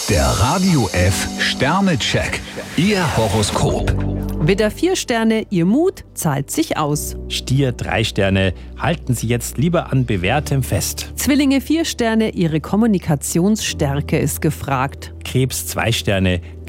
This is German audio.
Der Radio F Sternecheck. Ihr Horoskop. Widder 4 Sterne, Ihr Mut zahlt sich aus. Stier 3 Sterne, halten Sie jetzt lieber an Bewährtem fest. Zwillinge 4 Sterne, Ihre Kommunikationsstärke ist gefragt. Krebs 2 Sterne,